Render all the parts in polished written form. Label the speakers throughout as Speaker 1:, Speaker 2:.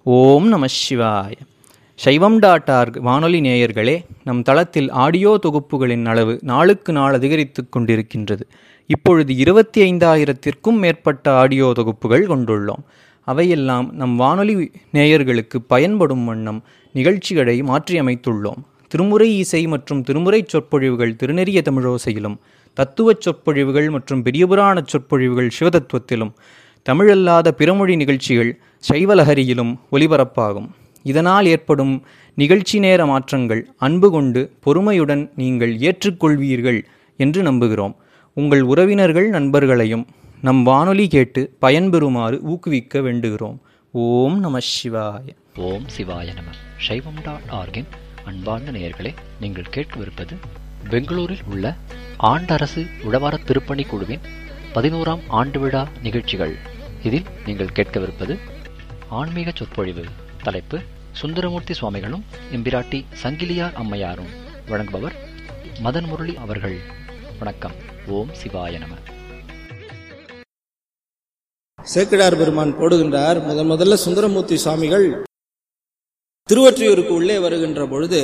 Speaker 1: ஓம் நம சிவாய. சைவம்.org வானொலி நேயர்களே, நம் தளத்தில் ஆடியோ தொகுப்புகளின் அளவு நாளுக்கு நாள் அதிகரித்து கொண்டிருக்கின்றது. இப்பொழுது 25,000த்திற்கும் மேற்பட்ட ஆடியோ தொகுப்புகள் கொண்டுள்ளோம். அவையெல்லாம் நம் வானொலி நேயர்களுக்கு பயன்படும் வண்ணம் நிகழ்ச்சிகளை மாற்றியமைத்துள்ளோம். திருமுறை இசை மற்றும் திருமுறை சொற்பொழிவுகள் திருநெறிய தமிழோசையிலும், தத்துவச் சொற்பொழிவுகள் மற்றும் பெரியபுராண சொற்பொழிவுகள் சிவதத்துவத்திலும், தமிழல்லாத பிறமொழி நிகழ்ச்சிகள் சைவலஹரியிலும் ஒலிபரப்பாகும். இதனால் ஏற்படும் நிகழ்ச்சி நேர மாற்றங்கள் அன்பு கொண்டு பொறுமையுடன் நீங்கள் ஏற்றுக்கொள்வீர்கள் என்று நம்புகிறோம். உங்கள் உறவினர்கள் நண்பர்களையும் நம் வானொலி கேட்டு பயன்பெறுமாறு ஊக்குவிக்க வேண்டுகிறோம். ஓம் நம சிவாய.
Speaker 2: ஓம் சிவாய நம. சைவம்.org அன்பார்ந்த நேயர்களே, நீங்கள் கேட்கவிருப்பது பெங்களூரில் உள்ள ஆண்டரசு உழவார திருப்பணி குழுவின் 11ஆம் ஆண்டு விழா நிகழ்ச்சிகள். இதில் நீங்கள் கேட்கவிருப்பது ஆன்மீக சொற்பொழிவு. தலைப்பு சுந்தரமூர்த்தி சுவாமிகளும் எம்பிராட்டி சங்கிலியார் அம்மையாரும். வழங்குபவர் மதன் முரளி அவர்கள். வணக்கம். ஓம் சிவாய நம.
Speaker 3: சேக்கிழார் பெருமான் போடுகின்றார், முதல்ல சுந்தரமூர்த்தி சுவாமிகள் திருவொற்றியூருக்கு உள்ளே வருகின்ற பொழுது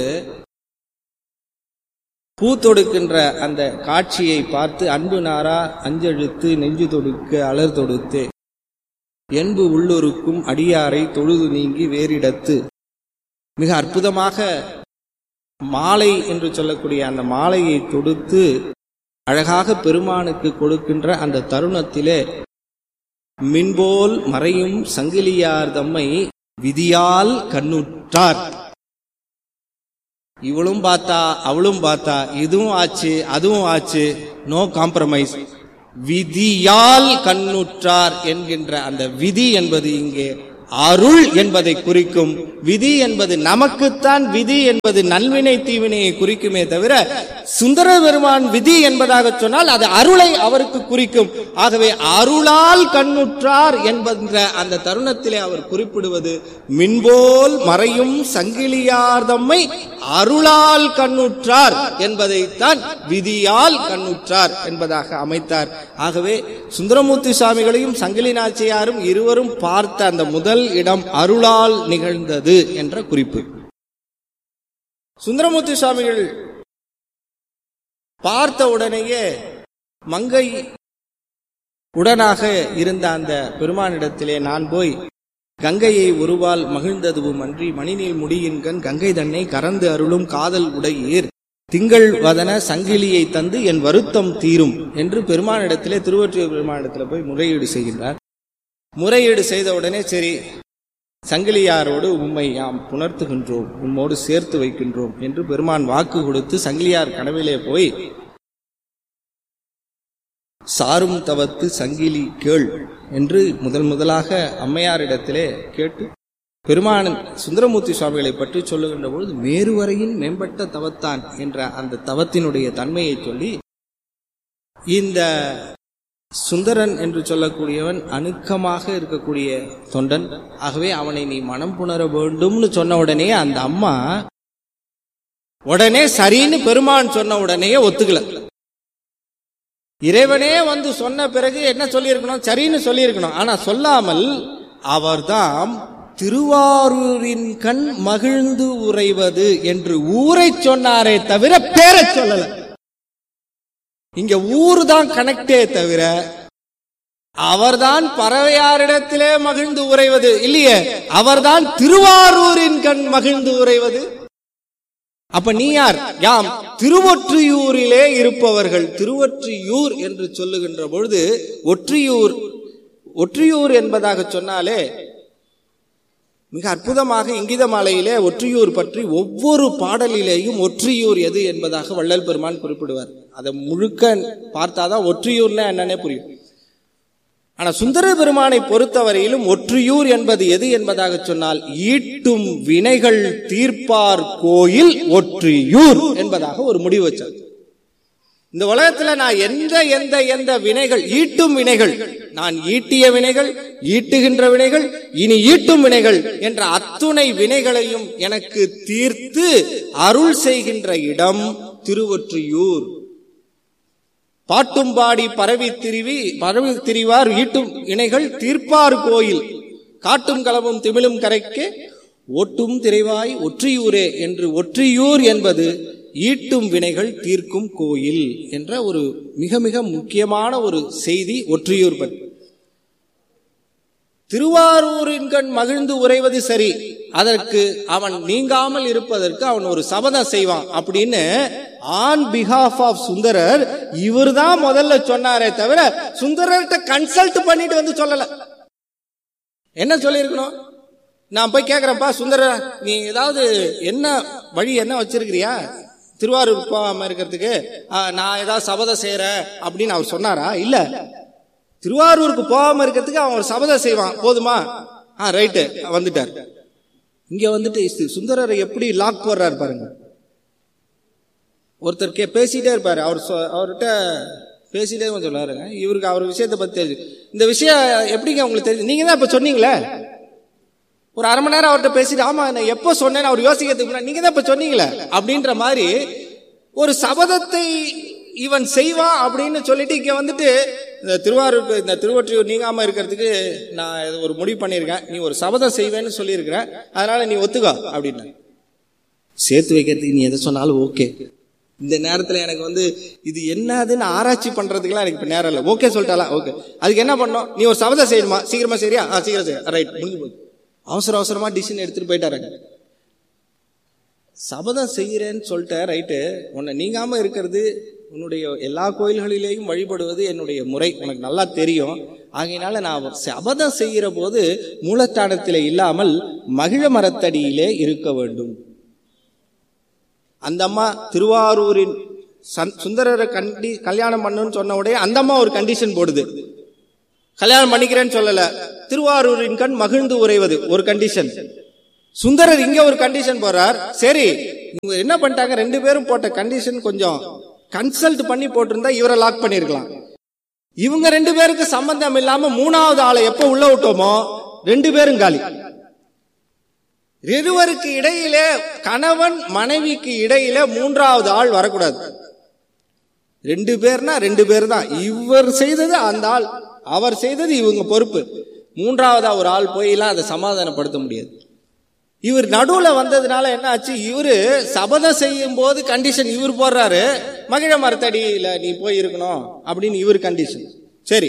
Speaker 3: பூ தொடுக்கின்ற அந்த காட்சியை பார்த்து, அன்பு நாரா அஞ்செழுத்து நெஞ்சு தொடுக்க அலர் தொடுத்து என்பு உள்ளொருக்கும் அடியாரை தொழுது நீங்கி வேறிடத்து, மிக அற்புதமாக மாலை என்று சொல்லக்கூடிய அந்த மாலையை தொடுத்து அழகாக பெருமானுக்கு கொடுக்கின்ற அந்த தருணத்திலே மின்போல் மறையும் சங்கிலியார் தம்மை விதியால் கண்ணுற்றார். இவளும் பார்த்தா அவளும் பார்த்தா, இதுவும் ஆச்சு அதுவும் ஆச்சு, நோ காம்ப்ரமைஸ், விதியால் கண்ணுற்றார் என்கின்ற அந்த விதி என்பது இங்கே அருள் என்பதை குறிக்கும். விதி என்பது நமக்குத்தான், விதி என்பது நல்வினை தீவினையை குறிக்குமே தவிர, சுந்தர பெருமான் விதி என்பதாக சொன்னால் அது அருளை அவருக்கு குறிக்கும். ஆகவே அருளால் கண்ணுற்றார் என்கின்ற அந்த தருணத்திலே அவர் குறிப்பிடுவது மின்போல் மறையும் சங்கிலியார் தம்மை அருளால் கண்ணுற்றார் என்பதைத்தான் விதியால் கண்ணுற்றார் என்பதாக அமைத்தார். ஆகவே சுந்தரமூர்த்தி சுவாமிகளையும் சங்கிலி நாச்சியாரும் இருவரும் பார்த்த அந்த முதல் இடம் அருளால் நிகழ்ந்தது என்ற குறிப்பு. சுந்தரமூர்த்தி சுவாமிகள் பார்த்த உடனேயே மங்கை உடனாக இருந்த அந்த பெருமானிடத்திலே, நான் போய் கங்கையை ஒருவால் மகிழ்ந்ததுவும் அன்றி மணிநீள் முடியின்கண் கங்கை தன்னை கறந்து அருளும் காதல் உடையீர் திங்கள் வதன சங்கிலியை தந்து என் வருத்தம் தீரும் என்று பெருமானிடத்திலே, திருவொற்றியூர் பெருமானிடத்திலே போய் முறையீடு செய்கின்றார். முறையீடு செய்த உடனே, சரி சங்கிலியாரோடு உம்மை யாம் புணர்த்துகின்றோம், உம்மோடு சேர்த்து வைக்கின்றோம் என்று பெருமான் வாக்கு கொடுத்து சங்கிலியார் கனவிலே போய் சாரும் தவத்து சங்கிலி கேள் என்று முதலாக அம்மையாரிடத்திலே கேட்டு, பெருமான் சுந்தரமூர்த்தி சுவாமிகளை பற்றி சொல்லுகின்ற பொழுது மேருவரையின் மேம்பட்ட தவத்தான் என்ற அந்த தவத்தினுடைய தன்மையை சொல்லி, இந்த சுந்தரன் என்று சொல்லக்கூடியவன் அணுக்கமாக இருக்கக்கூடிய தொண்டன், ஆகவே அவனை நீ மனம் புணர வேண்டும்னு சொன்ன உடனே அந்த அம்மா உடனே சரின்னு பெருமான் சொன்ன உடனே ஒத்துக்கல. இறைவனே வந்து சொன்ன பிறகு என்ன சொல்லியிருக்கணும்? சரின்னு சொல்லியிருக்கணும். ஆனா சொல்லாமல் அவர்தாம் திருவாரூரின் கண் மகிழ்ந்து உறைவது என்று ஊரை சொன்னாரே தவிர பேரை சொல்லல. இங்க ஊர் தான் கனெக்டே தவிர அவர்தான் பறவையாரிடத்திலே மகிழ்ந்து உறைவது இல்லையே, அவர்தான் திருவாரூரின் கண் மகிழ்ந்து உறைவது. அப்ப நீ யார்? யாம் திருவொற்றியூரிலே இருப்பவர்கள். திருவொற்றியூர் என்று சொல்லுகின்ற பொழுது ஒற்றியூர் என்பதாக சொன்னாலே மிக அற்புதமாக இங்கித மாலையிலே ஒற்றியூர் பற்றி ஒவ்வொரு பாடலிலேயும் ஒற்றியூர் எது என்பதாக வள்ளல் பெருமான் குறிப்பிடுவார். அதை முழுக்க பார்த்தாதான் ஒற்றியூர்னா என்னன்னே புரியும். ஆனா சுந்தர பெருமானை பொறுத்தவரையிலும் ஒற்றியூர் என்பது எது என்பதாக சொன்னால், ஈட்டும் வினைகள் தீர்ப்பார் கோயில் ஒற்றியூர் என்பதாக ஒரு முடிவு வச்சார். இந்த உலகத்துல நான் எந்த வினைகள், ஈட்டும் வினைகள், நான் ஈட்டிய வினைகள், ஈட்டுகின்ற வினைகள், இனி ஈட்டும் வினைகள் என்ற அத்துணை வினைகளையும் எனக்கு தீர்த்து அருள் செய்கின்ற இடம் திருவொற்றியூர். பாட்டும் பாடி பரவி திரிவார் ஈட்டும் இணைகள் தீர்ப்பார் கோயில். காட்டும் களமும் திமிழும் கரைக்கு ஒட்டும் திரைவாய் ஒற்றியூரே என்று ஒற்றியூர் என்பது ஈட்டும் வினைகள் தீர்க்கும் கோயில் என்ற ஒரு மிக மிக முக்கியமான ஒரு செய்தி ஒற்றியூர் பற்றி. திருவாரூரின் கண் மகிழ்ந்து உறைவது சரி, அதற்கு அவன் நீங்காமல் இருப்பதற்கு அவன் ஒரு சபதம் செய்வான் அப்படின்னு ஆன் பிஹாஃப் ஆஃப் சுந்தரர் இவர் தான் முதல்ல சொன்னாரே தவிர சுந்தரர்கிட்ட கன்சல்ட் பண்ணிட்டு வந்து சொல்லல. என்ன சொல்லியிருக்கணும்? நான் போய் கேட்கிறேன்ப்பா சுந்தரர், நீ ஏதாவது என்ன வழி என்ன வச்சிருக்கிறியா திருவாரூர் போகாம இருக்கிறதுக்கு, நான் ஏதாவது சபதம் செய்யறேன் அப்படின்னு அவர் சொன்னாரா? இல்ல, திருவாரூருக்கு போகாம இருக்கிறதுக்கு அவன் ஒரு சபதம் செய்வான், போதுமா? ரைட்டு, வந்துட்டார். இங்க வந்துட்டு சுந்தரரை எப்படி லாக் போடுறாரு பாருங்க. ஒருத்தர் பேசிட்டே இருப்பாரு, அவர்கிட்ட பேசிட்டே சொல்லுவாருங்க, இவருக்கு அவர் விஷயத்தை பத்தி தெரிஞ்சு, இந்த விஷயம் எப்படிங்க உங்களுக்கு தெரிஞ்சு? நீங்க தான் இப்ப சொன்னீங்களே, ஒரு அரை மணி நேரம் அவர்கிட்ட பேசிட்டு, ஆமா நான் எப்ப சொன்னேன்னு அவர் யோசிக்கிறதுக்கு நீங்க தான் இப்ப சொன்னீங்களே அப்படின்ற மாதிரி ஒரு சபதத்தை இவன் செய்வான் அப்படின்னு சொல்லிட்டு இங்க வந்துட்டு இந்த திருவாரூர் இந்த திருவொற்றியூர் நீங்காம இருக்கிறதுக்கு நான் ஒரு முடிவு பண்ணியிருக்கேன், நீ ஒரு சபதம் செய்வேன்னு சொல்லியிருக்கிற, அதனால நீ ஒத்துக்கோ அப்படின்னு சேர்த்து வைக்கிறதுக்கு நீ எதை சொன்னாலும் ஓகே. இந்த நேரத்தில் எனக்கு வந்து இது என்னதுன்னு ஆராய்ச்சி பண்றதுக்குலாம் எனக்கு இப்ப நேரம் இல்லை. ஓகே சொல்லிட்டாலா? ஓகே. அதுக்கு என்ன பண்ணோம்? நீ ஒரு சபதம் செய்யணுமா? சீக்கிரமா சரியா? சீக்கிரம் செய்ய. ரைட், முடிஞ்சு போகுது. அவசரமா டிசிஷன் எடுத்துட்டு போயிட்டாருங்க. சபதம் செய்யறேன்னு சொல்லிட்டேன், ரைட்டு, உன்னை நீங்காம இருக்கிறது, உன்னுடைய எல்லா கோயில்களிலேயும் வழிபடுவது என்னுடைய முறை, உனக்கு நல்லா தெரியும். ஆகையினால நான் சபதம் செய்கிற போது மூலஸ்தானத்திலே இல்லாமல் மகிழ மரத்தடியிலே இருக்க வேண்டும். அந்த அம்மா திருவாரூரின் சுந்தரரை கல்யாணம் பண்ணுன்னு சொன்ன உடனே அந்த அம்மா ஒரு கண்டிஷன் போடுது. கல்யாணம் பண்ணிக்கிறேன்னு சொல்லல, திருவாரூரின் கண் மகிழ்ந்து உறைவது ஒரு கண்டிஷன். சுந்தரர் இங்க ஒரு கண்டிஷன் போறார். சரி, இவங்க என்ன பண்ணிட்டாங்க, ரெண்டு பேரும் போட்ட கண்டிஷன் கொஞ்சம் கன்சல்ட் பண்ணி போட்டிருந்தா இவரை லாக் பண்ணிருக்கலாம். இவங்க ரெண்டு பேருக்கு சம்பந்தம் இல்லாம மூணாவது ஆளை எப்ப உள்ள விட்டோமோ ரெண்டு பேரும் காலி. இருவருக்கு இடையிலே, கணவன் மனைவிக்கு இடையிலே மூன்றாவது ஆள் வரக்கூடாது. ரெண்டு பேர்னா ரெண்டு பேர் தான். இவர் செய்தது அந்த ஆள், அவர் செய்தது இவங்க பொறுப்பு. மூன்றாவதா ஒரு ஆள் போயெல்லாம் அதை சமாதானப்படுத்த முடியாது. இவர் நடுவுல வந்ததுனால என்ன ஆச்சு, இவரு சபதம் செய்யும் போது கண்டிஷன் இவர் போடுறாரு, மகிழ மரத்தடியில நீ போய் இருக்கணும் அப்படின்னு இவர் கண்டிஷன். சரி,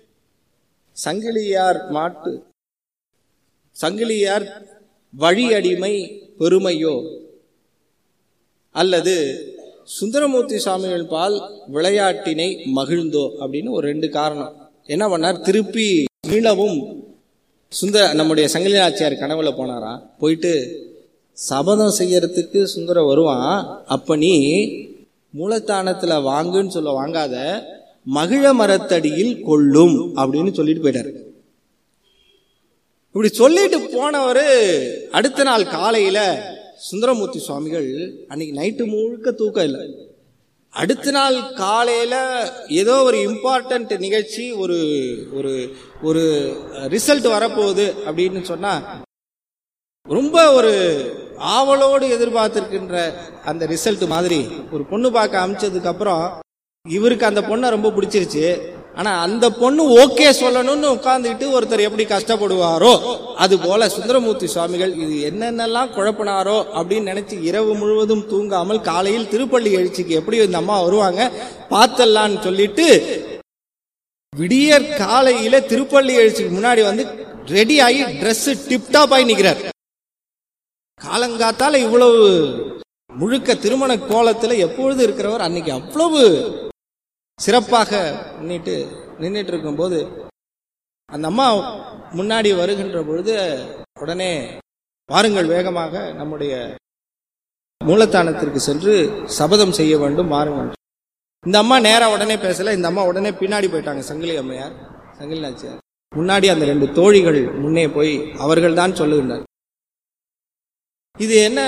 Speaker 3: சங்கிலியார் வழி அடிமை பெருமையோ அல்லது சுந்தரமூர்த்தி சுவாமிகள் பால் விளையாட்டினை மகிழ்ந்தோ அப்படின்னு ஒரு ரெண்டு காரணம். என்ன பண்ணார், திருப்பி மீளவும் நம்முடைய சங்கிலி நாச்சியார் கனவுல போனாரா, போயிட்டு சபதம் செய்யறதுக்கு சுந்தர வருவான், அப்ப நீ மூலஸ்தானத்துல வாங்குன்னு சொல்ல வாங்காத, மகிழ மரத்தடியில் கொள்ளும் அப்படின்னு சொல்லிட்டு போயிட்டாரு. இப்படி சொல்லிட்டு போனவரு அடுத்த நாள் காலையில சுந்தரமூர்த்தி சுவாமிகள் அன்னைக்கு நைட்டு முழுக்க தூக்கம் இல்லை. அடுத்த நாள் காலையில ஏதோ ஒரு இம்பார்ட்டன்ட் நிகழ்ச்சி, ஒரு ஒரு ஒரு ரிசல்ட் வரப்போகுது அப்படின்னு சொன்னா ரொம்ப ஒரு ஆவலோடு எதிர்பார்த்திருக்கின்ற அந்த ரிசல்ட் மாதிரி ஒரு பொண்ணு பார்க்க அமிச்சதுக்கு அப்புறம் இவருக்கு அந்த பொண்ணை ரொம்ப பிடிச்சிருச்சு. ஆனா அந்த பொண்ணு ஓகே சொல்லணும்னு உட்கார்ந்துட்டு ஒருத்தர் எப்படி கஷ்டப்படுவாரோ அது போல சுந்தரமூர்த்தி சுவாமிகள் இது என்னென்னலாம் குழப்பினாரோ அப்படின்னு நினைச்சு இரவு முழுவதும் தூங்காமல் காலையில் திருப்பள்ளி எழுச்சிக்கு எப்படி இந்த அம்மா வருவாங்க பார்த்தல்லான்னு சொல்லிட்டு விடியற் காலையில திருப்பள்ளி எழுச்சிக்கு முன்னாடி வந்து ரெடி ஆகி டிரெஸ் டிப்டாப் ஆகி நிக்கிறார். காலங்காத்தால இவ்வளவு முழுக்க திருமண கோலத்துல எப்பொழுது இருக்கிறவர் அன்னைக்கு அவ்வளவு சிறப்பாக நின்றுட்டு இருக்கும் போது அந்த அம்மா முன்னாடி வருகின்ற பொழுது உடனே வாருங்கள், வேகமாக நம்முடைய மூலஸ்தானத்திற்கு சென்று சபதம் செய்ய வேண்டும், வாருங்கள். இந்த அம்மா நேரா உடனே பேசல, இந்த அம்மா உடனே பின்னாடி போயிட்டாங்க. சங்கிலி அம்மையார், சங்கிலி நாச்சியார் முன்னாடி, அந்த ரெண்டு தோழிகள் முன்னே போய் அவர்கள் தான் சொல்லுகின்றனர். இது என்ன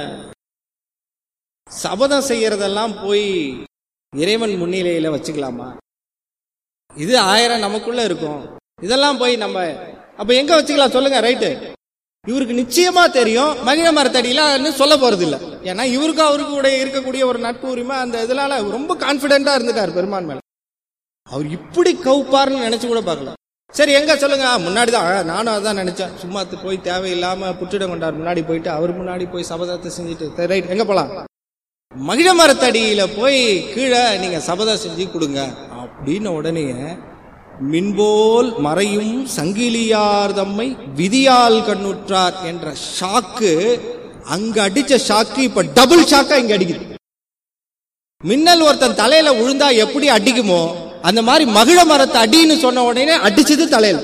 Speaker 3: சபதம் செய்யறதெல்லாம் போய் இறைவன் முன்னிலையில வச்சுக்கலாமா? இது 1000 நமக்குள்ள இருக்கும், இதெல்லாம் போய் நம்ம அப்ப எங்க வச்சுக்கலாம் சொல்லுங்க? ரைட்டு, இவருக்கு நிச்சயமா தெரியும் மகிழ மரத்தடியில சொல்ல போறது இல்லை. ஏன்னா இவருக்கு அவருக்கு கூட இருக்கக்கூடிய ஒரு நட்பு உரிமை அந்த இதனால ரொம்ப கான்பிடென்டா இருந்துட்டார் பெருமான் மேல. அவர் இப்படி கவுப்பாருன்னு நினைச்சு கூட பார்க்கல. சரி எங்க சொல்லுங்க, முன்னாடிதான், நானும் அதான் நினைச்சேன், சும்மா போய் தேவையில்லாம புற்றிடம் கொண்டார் முன்னாடி போயிட்டு அவர் முன்னாடி போய் சபதத்தை செஞ்சுட்டு ரைட் எங்க போலாம், மகிழ மரத்தடியில போய் கீழே நீங்க சபதம் செஞ்சு கொடுங்க அப்படின்னு உடனே மின்போல் மறையும் சங்கிலியார் தம்மை விதியால் கண்ணுற்றார் என்ற ஷாக்கு, அங்க அடிச்ச ஷாக்கு இப்ப டபுள் ஷாக்கா இங்க அடிக்குது. மின்னல் ஒருத்தன் தலையில விழுந்தா எப்படி அடிக்குமோ அந்த மாதிரி மகிழ மரத்தை அடின்னு சொன்ன உடனே அடிச்சது தலையில.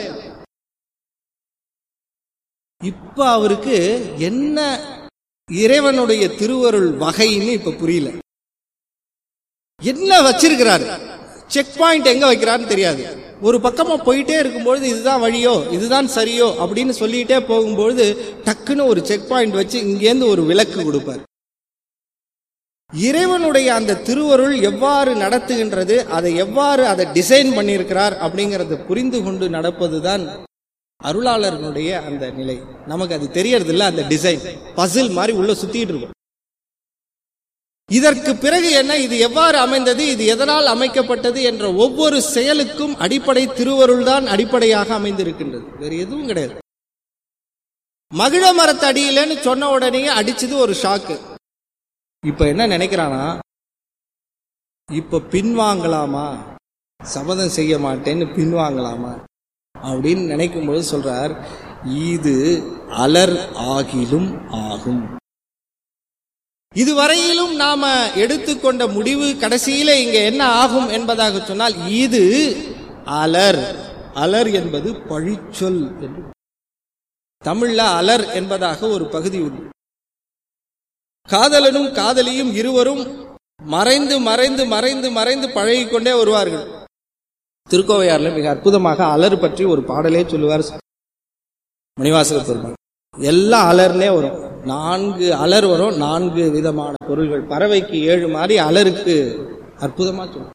Speaker 3: இப்ப அவருக்கு என்ன இறைவனுடைய திருவருள் வகைன்னு இப்ப புரியல. என்ன வச்சிருக்கிறாரு, செக் பாயிண்ட் எங்க வைக்கிறாருன்னு தெரியாது. ஒரு பக்கமா போயிட்டே இருக்கும்பொழுது இதுதான் வழியோ இதுதான் சரியோ அப்படின்னு சொல்லிட்டே போகும்பொழுது டக்குன்னு ஒரு செக் பாயிண்ட் வச்சு இங்கேருந்து ஒரு விளக்கு கொடுப்பார். இறைவனுடைய அந்த திருவருள் எவ்வாறு நடத்துகின்றது, அதை எவ்வாறு அதை டிசைன் பண்ணியிருக்கிறார் அப்படிங்கறத புரிந்து கொண்டு நடப்பதுதான் அருளாளர்களுடைய அந்த நிலை. நமக்கு அது தெரியறது இல்ல, அந்த டிசைன் பசில் மாதிரி உள்ள சுத்திட்டு இருக்கும். இதற்கு பிறகு என்ன, இது எவ்வாறு அமைந்தது, இது எதனால் அமைக்கப்பட்டது என்ற ஒவ்வொரு செயலுக்கும் அடிப்படை திருவருள் தான் அடிப்படையாக அமைந்திருக்கின்றது, வேறு எதுவும் கிடையாது. மகிழ மரத்தடியிலன்னு சொன்ன உடனே அடிச்சது ஒரு ஷாக்கு. இப்ப என்ன நினைக்கிறானா, இப்ப பின்வாங்கலாமா, சபதம் செய்ய மாட்டேன்னு பின்வாங்கலாமா அப்படின்னு நினைக்கும் போது சொல்றார், இது அலர் ஆகிலும் ஆகும். இதுவரையிலும் நாம எடுத்துக்கொண்ட முடிவு கடைசியில இங்க என்ன ஆகும் என்பதாக சொன்னால், இது அலர். அலர் என்பது பழிச்சொல் என்று தமிழ்ல அலர் என்பதாக ஒரு பகுதி உண்டு. காதலனும் காதலியும் இருவரும் மறைந்து மறைந்து மறைந்து மறைந்து பழகிக்கொண்டே வருவார்கள். திருக்கோவையார்ல மிக அற்புதமாக அலர் பற்றி ஒரு பாடலே சொல்லுவார் மணிவாசக பெருமாள். எல்லாம் அலர்னே வரும், 4 அலர் வரும், 4 விதமான பொருள்கள். பறவைக்கு 7 மாதிரி அலருக்கு அற்புதமா சொல்லும்.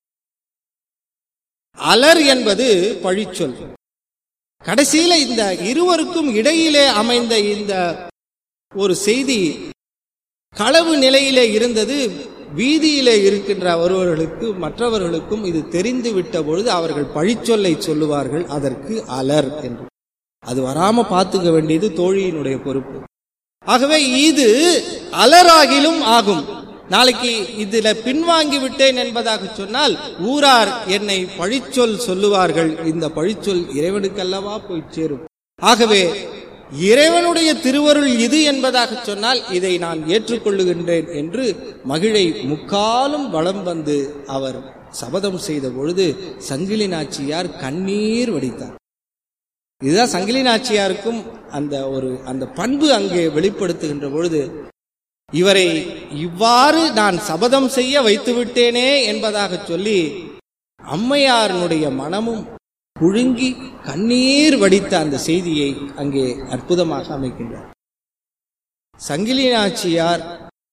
Speaker 3: அலர் என்பது பழிச்சொல். கடைசியில இந்த இருவருக்கும் இடையிலே அமைந்த இந்த ஒரு செய்தி களவு நிலையிலே இருந்தது. வீதியிலே இருக்கின்ற ஒருவர்களுக்கு மற்றவர்களுக்கும் இது தெரிந்து விட்ட பொழுது அவர்கள் பழிச்சொல்லை சொல்லுவார்கள், அதற்கு அலர் என்று. அது வராம பார்த்துக்க வேண்டியது தோழியினுடைய பொறுப்பு. ஆகவே இது அலராகிலும் ஆகும். நாளைக்கு இதுல பின்வாங்கி விட்டேன் என்பதாக சொன்னால் ஊரார் என்னை பழிச்சொல் சொல்லுவார்கள், இந்த பழிச்சொல் இறைவனுக்கல்லவா போய் சேரும். ஆகவே இறைவனுடைய திருவருள் இது என்பதாக சொன்னால் இதை நான் ஏற்றுக்கொள்ளுகின்றேன் என்று மகிழை முக்காலும் வலம் வந்து அவர் சபதம் செய்த பொழுது சங்கிலி நாச்சியார் கண்ணீர் வடித்தார். இதுதான் சங்கிலி நாச்சியாருக்கும் அந்த பண்பு அங்கே வெளிப்படுத்துகின்ற பொழுது, இவரை இவ்வாறு நான் சபதம் செய்ய வைத்து விட்டேனே என்பதாக சொல்லி அம்மையாருடைய மனமும் புழுங்கி கண்ணீர் வடித்த அந்த செய்தியை அங்கே அற்புதமாக அமைக்கின்றார். சங்கிலி நாச்சியார்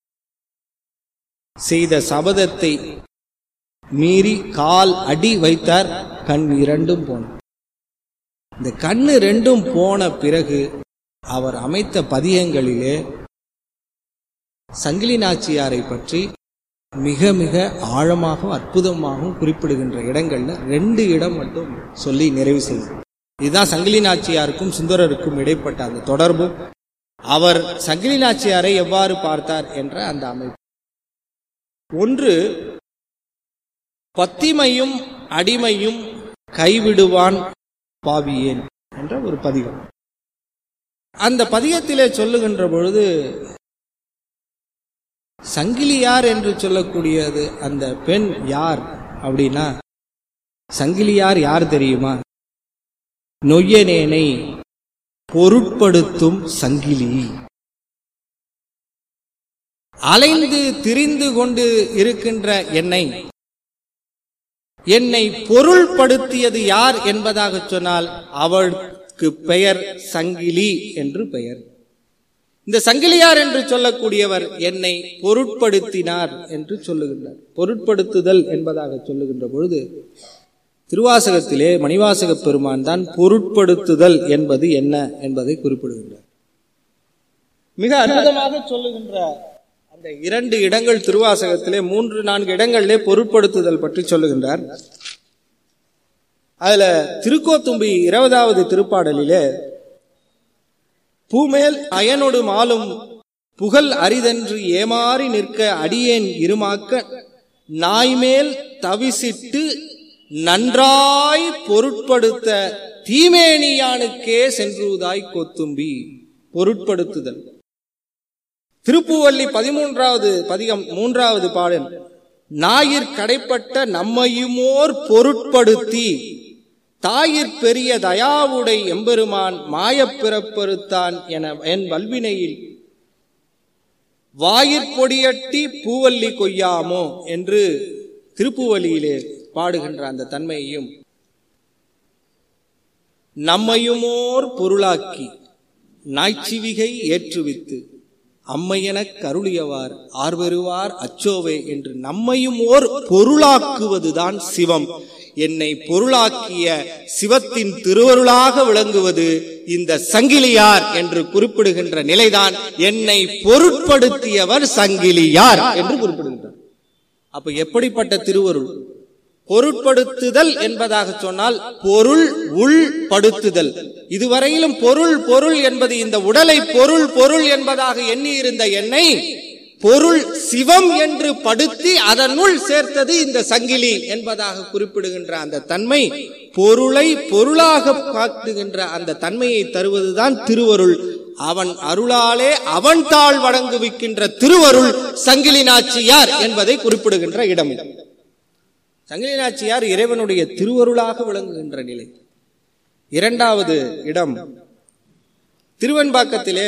Speaker 3: செய்த சபதத்தை மீறி கால் அடி வைத்தார், கண் 2 போன. இந்த கண்ணு 2 போன பிறகு அவர் அமைத்த பதியங்களிலே சங்கிலி நாச்சியாரை பற்றி மிக மிக ஆழமாகவும் அற்புதமாகவும் குறிப்பிடுகின்ற இடங்கள்ல 2 இடம் மட்டும் சொல்லி நிறைவு செய்தார். இதுதான் சங்கிலி நாச்சியாருக்கும் சுந்தரருக்கும் இடைப்பட்ட அந்த தொடர்பும் அவர் சங்கிலி நாச்சியாரை எவ்வாறு பார்த்தார் என்ற அந்த அமைப்பு. ஒன்று, பத்திமையும் அடிமையும் கைவிடுவான் பாவியேன் என்ற ஒரு பதிகம். அந்த பதிகத்திலே சொல்லுகின்ற பொழுது சங்கிலியார் என்று சொல்லக்கூடியது அந்த பெண் யார் அப்படின்னா, சங்கிலியார் யார் தெரியுமா? நொய்யனேனை பொருட்படுத்தும் சங்கிலி. அலைந்து திரிந்து கொண்டு இருக்கின்ற என்னை பொருள்படுத்தியது யார் என்பதாக சொன்னால் அவளுக்கு பெயர் சங்கிலி என்று பெயர். இந்த சங்கிலியார் என்று சொல்லக்கூடியவர் என்னை பொருட்படுத்தினார் என்று சொல்லுகின்றார். பொருட்படுத்துதல் என்பதாக சொல்லுகின்ற பொழுது திருவாசகத்திலே மணிவாசக பெருமான் தான் பொருட்படுத்துதல் என்பது என்ன என்பதை குறிப்பிடுகின்றார். மிக அற்புதமாக சொல்லுகின்ற அந்த 2 இடங்கள் திருவாசகத்திலே 3-4 இடங்களிலே பொருட்படுத்துதல் பற்றி சொல்லுகின்றார். அதுல திருக்கோத்தும்பி 20வது திருப்பாடலிலே பூமேல் அயனொடு மாலும் புகழ் அரிதென்று ஏமாறி நிற்க அடியேன் இருமாக்க நாய்மேல் தவிசிட்டு நன்றாய் பொருட்படுத்த தீமேனியானுக்கே சென்றுதாய் கொத்தும்பி. பொருட்படுத்துதல். திருப்புவல்லி 13வது பதிகம் 3வது பாடல் நாயிற் கடைப்பட்ட நம்மையுமோர் பொருட்படுத்தி தாயிற் பெரிய தயாவுடை எம்பெருமான் மாயப் பிறப்பறுத்தான் என என் வல்வினையில் வாயிற்பொடியட்டி பூவல்லி கொய்யாமோ என்று திருப்புவலியிலே பாடுகின்ற அந்த தன்மையையும் நம்மையுமோர் பொருளாக்கி நாய்ச்சிவிகை ஏற்றுவித்து அம்மையெனக் கருளியவார் ஆர்வருவார் அச்சோவே என்று நம்மையும் ஓர் பொருளாக்குவதுதான் சிவம். என்னை பொருளாக்கிய சிவத்தின் திருவருளாக விளங்குவது இந்த சங்கிலியார் என்று குறிப்பிடுகின்ற நிலைதான் என்னை பொருட்படுத்தியவர் சங்கிலியார் என்று குறிப்பிடுகின்றார். அப்ப எப்படிப்பட்ட திருவருள்? பொருட்படுத்துதல் என்பதாக சொன்னால் பொருள் உள்படுத்துதல். இதுவரையிலும் பொருள் பொருள் என்பது இந்த உடலை பொருள் பொருள் என்பதாக எண்ணி இருந்த என்னை பொருள் சிவம் என்று படுத்தி அதனுள் சேர்த்தது இந்த சங்கிலி என்பதாக குறிப்பிடுகின்ற அந்த தன்மை, பொருளை பொருளாக காட்டுகின்ற அந்த தன்மையை தருவதுதான் திருவருள். அவன் அருளாலே அவன் தாழ் வணங்குவிக்கின்ற திருவருள் சங்கிலி நாச்சியார் என்பதை குறிப்பிடுகின்ற இடம். சங்கிலி நாச்சியார் இறைவனுடைய திருவருளாக விளங்குகின்ற நிலை. 2வது இடம் திருவெண்பாக்கத்திலே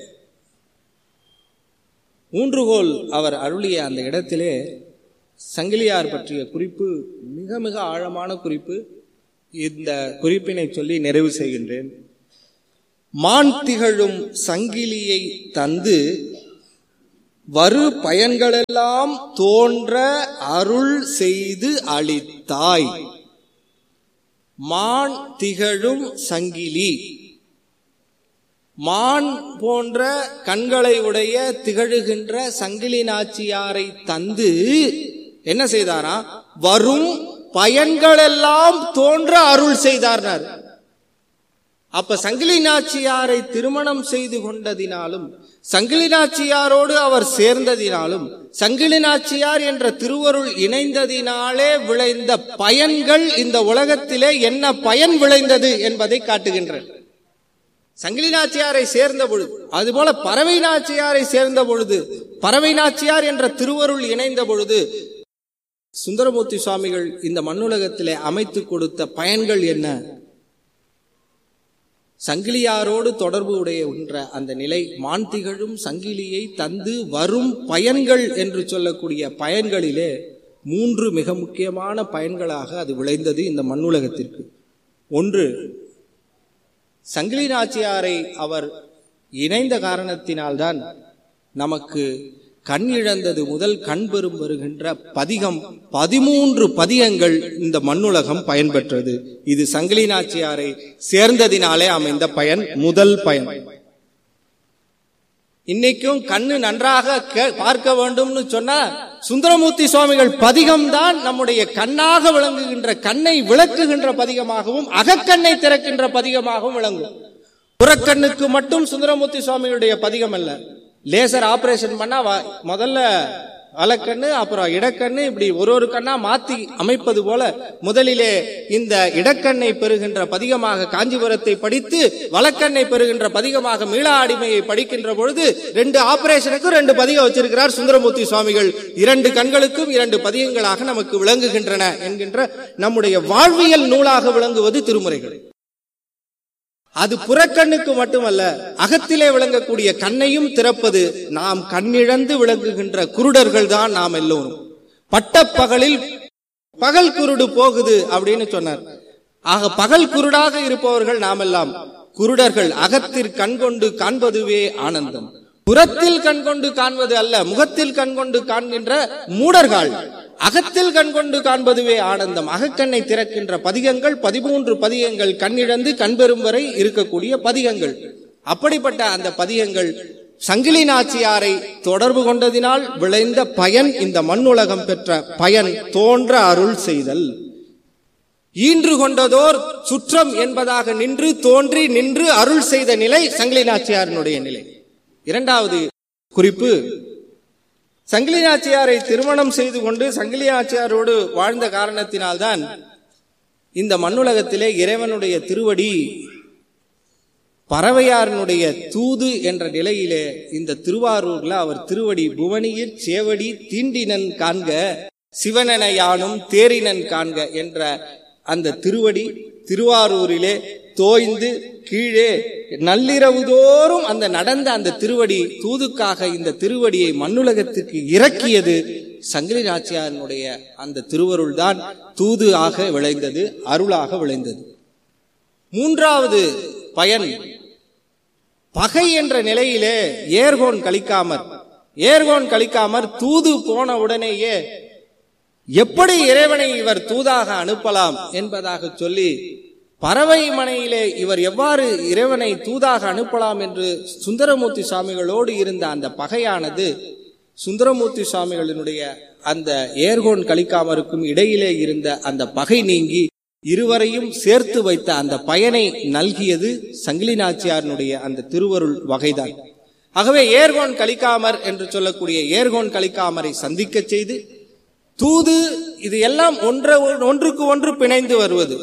Speaker 3: ஊன்றுகோல் அவர் அருளிய அந்த இடத்திலே சங்கிலியார் பற்றிய குறிப்பு மிக மிக ஆழமான குறிப்பு. இந்த குறிப்பினை சொல்லி நிறைவு செய்கின்றேன். மான் திகழும் சங்கிலியை தந்து வரு பயன்களெல்லாம் தோன்ற அருள் செய்து அளித்தாய். மான் திகழும் சங்கிலி, மான் போன்ற கண்களை உடைய திகழுகின்ற சங்கிலி நாச்சியாரை தந்து என்ன செய்தாரா? வரும் பயன்களெல்லாம் தோன்ற அருள் செய்தார். அப்ப சங்கிலி நாச்சியாரை திருமணம் செய்து கொண்டதினாலும், சங்கிலி நாச்சியாரோடு அவர் சேர்ந்ததினாலும், சங்கிலி நாச்சியார் என்ற திருவருள் இணைந்ததினாலே விளைந்த பயன்கள் இந்த உலகத்திலே என்ன பயன் விளைந்தது என்பதை காட்டுகின்றன. சங்கிலி நாச்சியாரை சேர்ந்த பொழுது, அதுபோல பறவை நாச்சியாரை சேர்ந்த பொழுது, பறவை நாச்சியார் என்ற திருவருள் இணைந்த பொழுது சுந்தரமூர்த்தி சுவாமிகள் இந்த மண்ணுலகத்திலே அமைத்து கொடுத்த பயன்கள் என்ன? சங்கிலியாரோடு தொடர்பு உடைய அந்த நிலை. மான் திகழும் சங்கிலியை தந்து வரும் பயன்கள் என்று சொல்லக்கூடிய பயன்களிலே 3 மிக முக்கியமான பயன்களாக அது விளைந்தது இந்த மண்ணுலகத்திற்கு. 1, சங்கிலி நாச்சியாரை அவர் இணைந்த காரணத்தினால்தான் நமக்கு கண் இழந்தது முதல் கண் பெறும் வருகின்ற பதிகம் 13 பதிகங்கள் இந்த மண்ணுலகம் பயன்பெற்றது. இது சங்கிலி நாச்சியாரை சேர்ந்ததினாலே அமைந்த பயன், முதல் பயன். இன்னைக்கும் கண்ணு நன்றாக பார்க்க வேண்டும்னு சொன்னா சுந்தரமூர்த்தி சுவாமிகள் பதிகம் தான் நம்முடைய கண்ணாக விளங்குகின்ற, கண்ணை விளக்குகின்ற பதிகமாகவும் அகக்கண்ணை திறக்கின்ற பதிகமாகவும் விளங்கும். புறக்கண்ணுக்கு மட்டும் சுந்தரமூர்த்தி சுவாமிகளுடைய பதிகம் அல்ல. லேசர் ஆபரேஷன் பண்ணா முதல்ல வலக்கண்ணு அப்புறம் இடக்கண்ணு இப்படி ஒரு கண்ணா மாத்தி அமைப்பது போல முதலிலே இந்த இடக்கண்ணை பெறுகின்ற பதிகமாக காஞ்சிபுரத்தை படித்து வலக்கண்ணை பெறுகின்ற பதிகமாக மீளா அடிமையை படிக்கின்ற பொழுது 2 ஆபரேஷனுக்கும் 2 பதிகம் வச்சிருக்கிறார் சுந்தரமூர்த்தி சுவாமிகள். 2 கண்களுக்கும் 2 பதிகங்களாக நமக்கு விளங்குகின்றன என்கின்ற நம்முடைய வாழ்வியல் நூலாக விளங்குவது திருமுறைகள். அது புறக்கண்ணுக்கு மட்டுமல்ல, அகத்திலே விளங்கக்கூடிய கண்ணையும் திறப்பது. நாம் கண்ணிழந்து விளங்குகின்ற குருடர்கள் தான் நாம் எல்லோரும். பட்டப்பகலில் பகல் குருடு போகுது அப்படின்னு சொன்னார். ஆக பகல் குருடாக இருப்பவர்கள் நாமெல்லாம் குருடர்கள். அகத்தில் கண்கொண்டு காண்பதுவே ஆனந்தம். புறத்தில் கண்கொண்டு காண்பது அல்ல, முகத்தில் கண்கொண்டு காண்கின்ற மூடர்கள். அகத்தில் கண்கொண்டு காண்பதுவே ஆனந்தம். அகக்கண்ணை திறக்கின்ற பதிகங்கள் 13 பதிகங்கள், கண்ணிழந்து கண்பெறும் வரை இருக்கக்கூடிய பதிகங்கள். அப்படிப்பட்ட அந்த பதிகங்கள் சங்கிலி நாச்சியாரை தொடர்பு கொண்டதினால் விளைந்த பயன், இந்த மண்ணுலகம் பெற்ற பயன், தோன்ற அருள் செய்தல். ஈன்று கொண்டதோர் சுற்றம் என்பதாக நின்று தோன்றி நின்று அருள் செய்த நிலை சங்கிலி நாச்சியாரினுடைய நிலை. இரண்டாவது குறிப்பு, சங்கிலி நாச்சியாரை திருமணம் செய்து கொண்டு சங்கிலி நாச்சியாரோடு வாழ்ந்த காரணத்தினால்தான் இந்த மண்ணுலகத்திலே இறைவனுடைய திருவடி பறவையாரனுடைய தூது என்ற நிலையிலே இந்த திருவாரூர்ல அவர் திருவடி புவனியிற் சேவடி தீண்டினன் காண்க சிவனென யானும் தேரினன் காண்க என்ற அந்த திருவடி திருவாரூரிலே தோய்ந்து கீழே நள்ளிரவு தோறும் அந்த நடந்த அந்த திருவடி தூதுக்காக இந்த திருவடியை மண்ணுலகத்திற்கு இறக்கியது சங்கிலி நாச்சியாரினுடைய அந்த திருவருள் தான் தூது ஆக விளைந்தது, அருளாக விளைந்தது. மூன்றாவது பயன், பகை என்ற நிலையிலே ஏர்கோன் கலிக்காமற் தூது போன உடனேயே எப்படி இறைவனை இவர் தூதாக அனுப்பலாம் என்பதாக சொல்லி பறவை மனையிலே இவர் எவ்வாறு இறைவனை தூதாக அனுப்பலாம் என்று சுந்தரமூர்த்தி சுவாமிகளோடு இருந்த அந்த பகையானது சுந்தரமூர்த்தி சுவாமிகளினுடைய அந்த ஏர்கோன் கலிக்காமருக்கும் இடையிலே இருந்த அந்த பகை நீங்கி இருவரையும் சேர்த்து வைத்த அந்த பயனை நல்கியது சங்கிலி நாச்சியாரினுடைய அந்த திருவருள் வகைதான். ஆகவே ஏர்கோன் கலிக்காமர் என்று சொல்லக்கூடிய ஏர்கோன் கலிக்காமரை சந்திக்க செய்து தூது, இது எல்லாம் ஒன்றுக்கு ஒன்று பிணைந்து வருவது.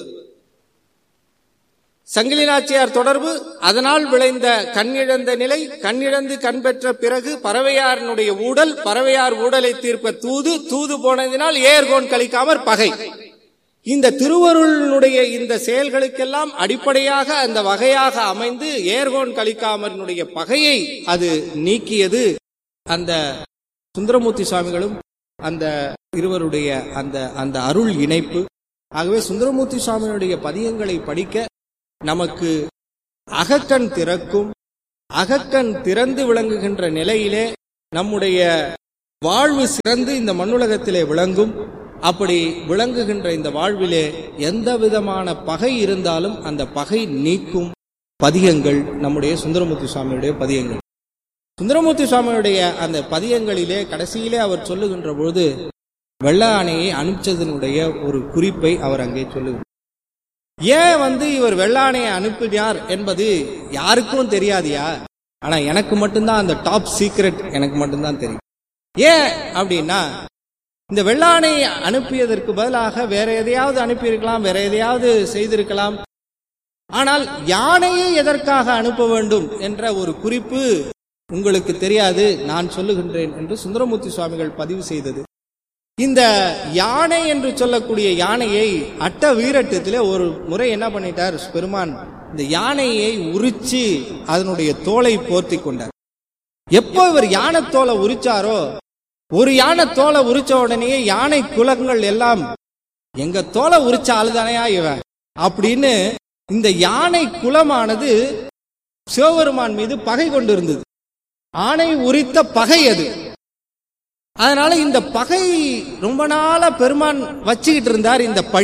Speaker 3: சங்கிலி நாச்சியார் தொடர்பு, அதனால் விளைந்த கண்ணிழந்த நிலை, கண்ணிழந்து கண் பெற்ற பிறகு பறவையாரனுடைய ஊடல், பறவையார் ஊடலை தீர்ப்ப தூது, தூது போனதினால் ஏர்கோன் கலிக்காமற் பகை. இந்த திருவருளுடைய இந்த செயல்களுக்கெல்லாம் அடிப்படையாக அந்த வகையாக அமைந்து ஏர்கோன் கலிக்காமரினுடைய பகையை அது நீக்கியது அந்த சுந்தரமூர்த்தி சுவாமிகளும் அந்த இருவருடைய அந்த அருள் இணைப்பு. ஆகவே சுந்தரமூர்த்தி சுவாமியுடைய பதியங்களை படிக்க நமக்கு அகக்கண் திறக்கும். அகக்கண் திறந்து விளங்குகின்ற நிலையிலே நம்முடைய வாழ்வு சிறந்து இந்த மண்ணுலகத்திலே விளங்கும். அப்படி விளங்குகின்ற இந்த வாழ்விலே எந்த விதமான பகை இருந்தாலும் அந்த பகை நீக்கும் பதியங்கள் நம்முடைய சுந்தரமூர்த்தி சுவாமியுடைய பதியங்கள். சுந்தரமூர்த்தி சுவாமியுடைய அந்த பதியங்களிலே கடைசியிலே அவர் சொல்லுகின்ற பொழுது வெள்ள ஆணையை அனுப்பிச்சதனுடைய ஒரு குறிப்பை அவர் அங்கே சொல்லுகிறார். ஏன் இவர் வெள்ளாணையை அனுப்பினார் என்பது யாருக்கும் தெரியாதியா, ஆனா எனக்கு மட்டும்தான் அந்த டாப் சீக்ரெட் எனக்கு மட்டும்தான் தெரியும். ஏன் அப்படின்னா, இந்த வெள்ளாணையை அனுப்பியதற்கு பதிலாக வேற எதையாவது அனுப்பியிருக்கலாம், வேற எதையாவது செய்திருக்கலாம். ஆனால் யானையை எதற்காக அனுப்ப வேண்டும் என்ற ஒரு குறிப்பு உங்களுக்கு தெரியாது, நான் சொல்லுகின்றேன் என்று சுந்தரமூர்த்தி சுவாமிகள் பதிவு செய்தது. இந்த யானை என்று சொல்லக்கூடிய யானையை அட்ட வீரட்டத்திலே ஒரு முறை என்ன பண்ணிட்டார் பெருமான், இந்த யானையை உரிச்சு அதனுடைய தோலை போர்த்தி கொண்டார். எப்போ இவர் யானை தோலை உரிச்சாரோ, ஒரு யானை தோலை உரிச்ச உடனே யானை குலங்கள் எல்லாம் எங்க தோலை உரிச்ச ஆளுதானையா இவன் அப்படின்னு இந்த யானை குலமானது சிவபெருமான் மீது பகை கொண்டிருந்தது. ஆணை உரித்த பகை அது. அதனால இந்த பகை ரொம்ப நாளா பெருமான் வச்சுக்கிட்டு இருந்தார்.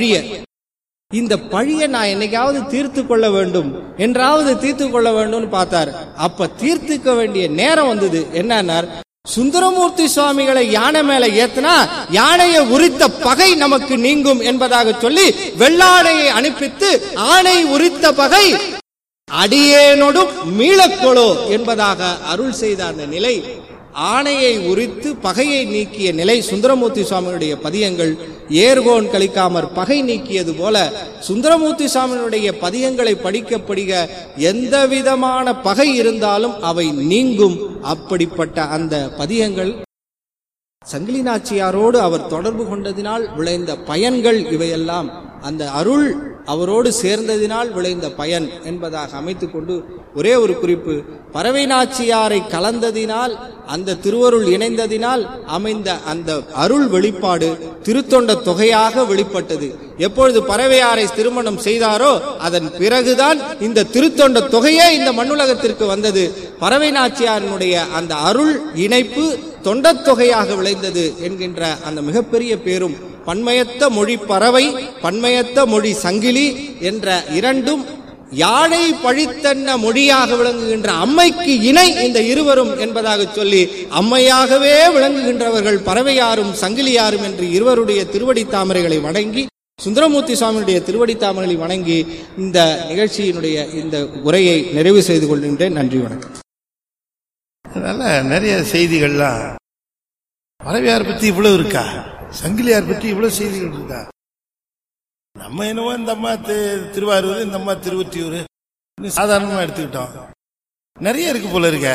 Speaker 3: இந்த பழிய நான் என்னைக்காவது தீர்த்து கொள்ள வேண்டும் என்றாவது தீர்த்து கொள்ள வேண்டும் பார்த்தார். அப்ப தீர்த்துக்க வேண்டிய நேரம் வந்தது. என்னன்னார், சுந்தரமூர்த்தி சுவாமிகளை யானை மேல ஏத்தினா யானையை உரித்த பகை நமக்கு நீங்கும் என்பதாக சொல்லி வெள்ளாணையை அனுப்பித்து ஆணை உரித்த பகை அடியேனோடும் மீளக்கொளோ என்பதாக அருள் செய்த அந்த நிலை, ஆணையை உரித்து பகையை நீக்கிய நிலை சுந்தரமூர்த்தி சுவாமியுடைய பதியங்கள். ஏர்கோன் கலிக்காமற் பகை நீக்கியது போல சுந்தரமூர்த்தி சுவாமியுடைய பதியங்களை படிக்க எந்த விதமான பகை இருந்தாலும் அவை நீங்கும். அப்படிப்பட்ட அந்த பதியங்கள் சங்கிலி நாச்சியாரோடு அவர் தொடர்பு கொண்டதினால் விளைந்த பயன்கள் இவையெல்லாம் அந்த அருள் அவரோடு சேர்ந்ததினால் விளைந்த பயன் என்பதாக அமைத்துக் கொண்டு ஒரே ஒரு குறிப்பு, பறவை நாச்சியாரை கலந்ததினால் அந்த திருவருள் இணைந்ததினால் அமைந்த அந்த அருள் வெளிப்பாடு திருத்தொண்ட தொகையாக வெளிப்பட்டது. எப்பொழுது பறவையாரை திருமணம் செய்தாரோ அதன் பிறகுதான் இந்த திருத்தொண்ட தொகையே இந்த மண்ணுலகத்திற்கு வந்தது. பறவை நாச்சியாரினுடைய அந்த அருள் இணைப்பு தொண்டத் தொகையாக விளைந்தது என்கின்ற அந்த மிகப்பெரிய பேரும், பன்மயத்த மொழி பறவை பன்மயத்த மொழி சங்கிலி என்ற இரண்டும் யானை பழித்தன்ன மொழியாக விளங்குகின்ற அம்மைக்கு இணை இந்த இருவரும் என்பதாக சொல்லி அம்மையாகவே விளங்குகின்றவர்கள் பறவையாரும் சங்கிலியாரும் என்று இருவருடைய திருவடி தாமரைகளை வணங்கி சுந்தரமூர்த்தி சுவாமியுடைய திருவடி தாமரை வணங்கி இந்த நிகழ்ச்சியினுடைய இந்த உரையை நிறைவு செய்து கொள்கின்றேன். நன்றி, வணக்கம்.
Speaker 4: அதனால நிறைய செய்திகள்லாம் பறவையார் பத்தி இவ்வளவு இருக்கா, சங்கிலியார் பற்றி இவ்வளவு செய்திகள் இருக்கா. நம்ம என்னவோ இந்த அம்மா திருவாரூர், இந்த அம்மா திருவொற்றியூர் சாதாரணமா எடுத்துக்கிட்டோம். நிறைய இருக்கு போல இருக்க.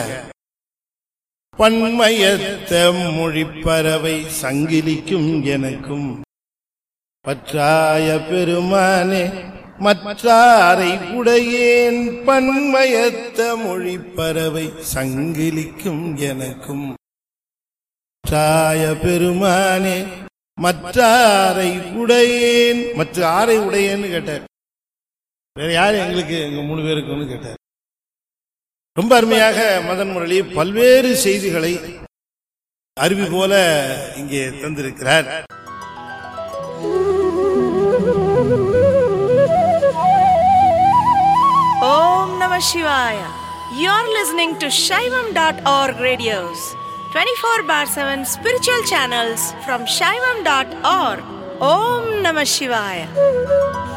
Speaker 4: பன்மயத்த மொழிப்பறவை சங்கிலிக்கும் எனக்கும் பற்றாய பெருமானே மற்றாரை உடையேன். பன்மயத்த மொழிப்பறவை சங்கிலிக்கும் எனக்கும் பற்றாய பெருமானே மற்றாரை உடையேன். மற்ற ஆரை உடையேன்னு கேட்டார். வேற யாரு எங்களுக்கு, எங்க 3 பேருக்குன்னு கேட்டார். ரொம்ப அருமையாக மதன் முரளி பல்வேறு செய்திகளை அருவி போல இங்கே தந்திருக்கிறார்.
Speaker 5: Om Namah Shivaya. You're listening to Shaivam.org radios, 24/7 spiritual channels from Shaivam.org. Om Namah Shivaya.